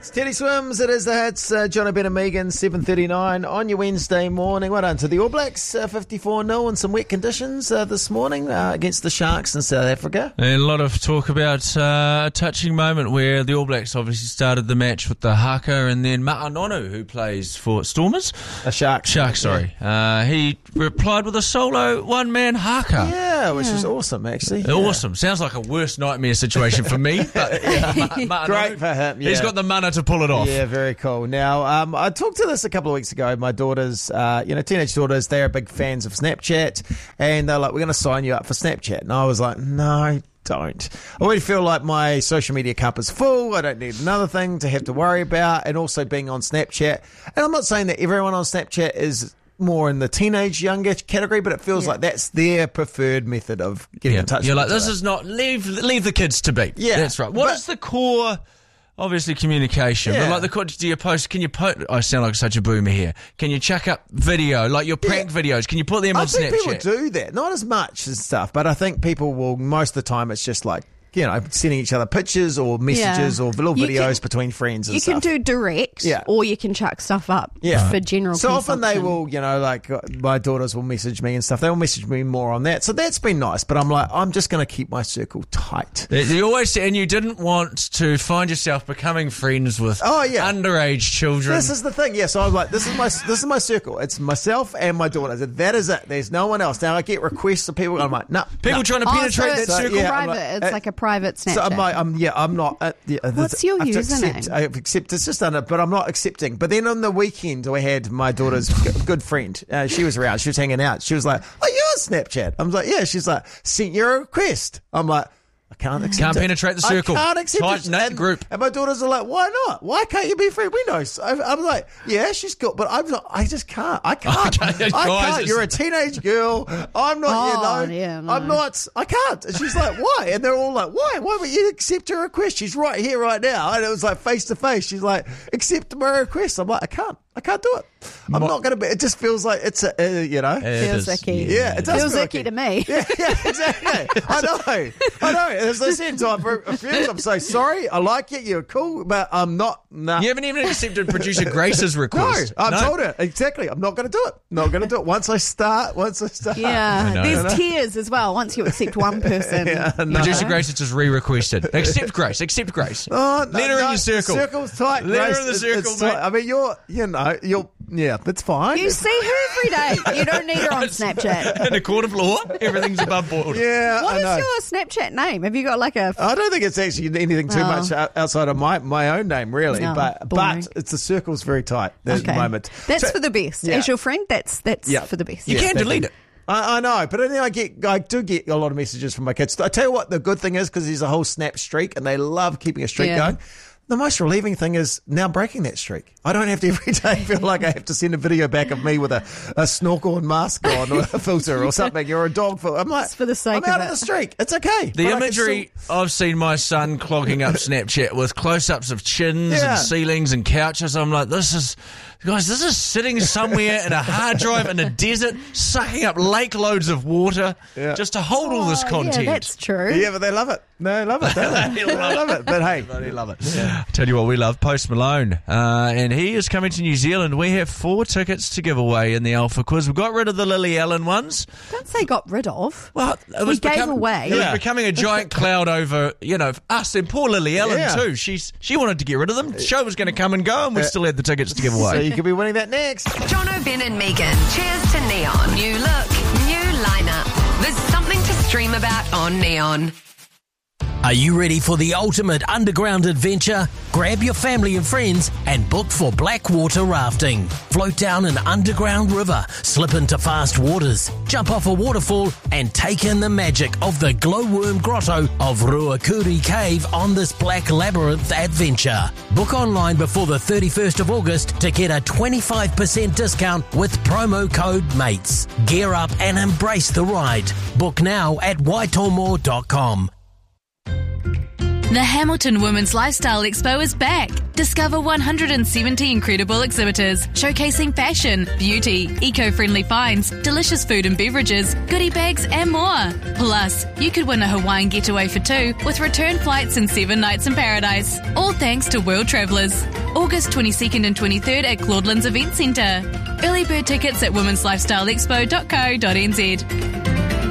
Teddy Swims, it is the hits. John Ben and Megan, 7:39 on your Wednesday morning. Well done to the All Blacks, 54-0 and some wet conditions this morning against the Sharks in South Africa. And a lot of talk about a touching moment where the All Blacks obviously started the match with the haka, and then Ma'anonu, who plays for Stormers. Sharks, sorry. He replied with a solo one-man haka. Yeah, which is awesome, actually. Awesome. Sounds like a worst nightmare situation for me. But great for him. Yeah. He's got the mana to pull it off. Yeah, very cool. Now, I talked to this a couple of weeks ago. My daughters, teenage daughters, they're big fans of Snapchat, and they're like, we're going to sign you up for Snapchat. And I was like, no, don't. I already feel like my social media cup is full. I don't need another thing to have to worry about, and also being on Snapchat. And I'm not saying that everyone on Snapchat is more in the teenage, younger category, but it feels like that's their preferred method of getting in touch. You're with like, this is not, leave the kids to be. Yeah. That's right. What is the core? Obviously communication, but like do you post, can you post, I sound like such a boomer here, can you chuck up video, like your prank videos, can you put them on Snapchat? I think people do that, not as much and stuff, but I think people will, most of the time it's just like, sending each other pictures or messages or little videos between friends and stuff. You can do direct, or you can chuck stuff up for general So consumption. often they will, like my daughters will message me and stuff. They will message me more on that. So that's been nice. But I'm like, I'm just going to keep my circle tight. You always say, and you didn't want to find yourself becoming friends with underage children. This is the thing. Yeah, so I'm like, this is my circle. It's myself and my daughters. That is it. There's no one else. Now I get requests of people. I'm like, no. People trying to penetrate that circle. It's private. It's like a private Snapchat. So I'm not. What's your username? I've accepted. It's just done it, but I'm not accepting. But then on the weekend, I had my daughter's good friend. She was around. She was hanging out. She was like, "Oh, you're on Snapchat." I was like, "Yeah." She's like, "Sent you a request." I'm like, I can't accept Can't it. penetrate the circle. I can't accept Tight it. knit group. And my daughters are like, why not? Why can't you be friends? We know. I'm like, yeah, she's good, but I'm not. I just can't. I can't. I can't. You're a teenage girl. I'm not. I'm not. I can't. And she's like, why? And they're all like, why? Why would you accept her request? She's right here, right now. And it was like face to face. She's like, accept my request. I'm like, I can't do it. I'm not going to be. It just feels like it's a, feels icky. Yeah, it does feels icky to me. Yeah, exactly. I know. As I said, I'm so sorry. I like it. You're cool, but I'm not. Nah. You haven't even accepted producer Grace's request. No, I've told her exactly. I'm not going to do it. Not going to do it. Once I start. Yeah, there's tiers as well. Once you accept one person, Producer Grace has just re-requested. Accept Grace. Oh, no, let her in your circle. Circle's tight. Let her in the circle, mate. I mean, it's fine. You see her every day. You don't need her on Snapchat. In a court of law, everything's above board. Yeah, What is your Snapchat name? Have you got like a... I don't think it's actually anything too much outside of my own name, really. No, but it's the circle's very tight at the moment. That's for the best. Yeah. As your friend, that's for the best. You can delete it. I know, but then I do get a lot of messages from my kids. I tell you what, the good thing is, because there's a whole Snap streak, and they love keeping a streak going. The most relieving thing is now breaking that streak. I don't have to every day feel like I have to send a video back of me with a snorkel and mask on, or a filter or something, or a dog filter. I'm like, it's for the sake I'm out of of the streak. It's okay. The imagery, I've seen my son clogging up Snapchat with close-ups of chins and ceilings and couches. I'm like, this is sitting somewhere in a hard drive in a desert, sucking up lake loads of water just to hold all this content. Yeah, that's true. Yeah, but they love it. They love it, don't they? They love it. But hey, they love it. Yeah. Tell you what, we love Post Malone, and he is coming to New Zealand. We have 4 tickets to give away in the Alpha Quiz. We got rid of the Lily Allen ones. Don't say got rid of. Well, it was gave away. It was becoming a giant cloud over, us and poor Lily Allen too. She wanted to get rid of them. The show was going to come and go, and we still had the tickets to give away. So you could be winning that next. Jono, Ben and Megan. Cheers to Neon. New look, new lineup. There's something to stream about on Neon. Are you ready for the ultimate underground adventure? Grab your family and friends and book for Blackwater rafting. Float down an underground river, slip into fast waters, jump off a waterfall and take in the magic of the glowworm grotto of Ruakuri Cave on this Black Labyrinth adventure. Book online before the 31st of August to get a 25% discount with promo code MATES. Gear up and embrace the ride. Book now at waitomore.com. The Hamilton Women's Lifestyle Expo is back. Discover 170 incredible exhibitors showcasing fashion, beauty, eco-friendly finds, delicious food and beverages, goodie bags and more. Plus, you could win a Hawaiian getaway for 2 with return flights and 7 nights in paradise. All thanks to World Travellers. August 22nd and 23rd at Claudelands Event Centre. Early bird tickets at womenslifestyleexpo.co.nz.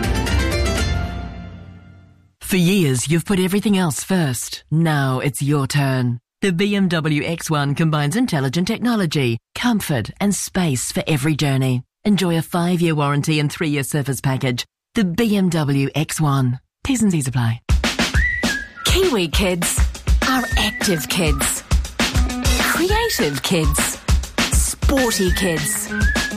For years, you've put everything else first. Now it's your turn. The BMW X1 combines intelligent technology, comfort and space for every journey. Enjoy a 5-year warranty and 3-year service package. The BMW X1. T's and C's apply. Kiwi kids are active kids, creative kids, sporty kids,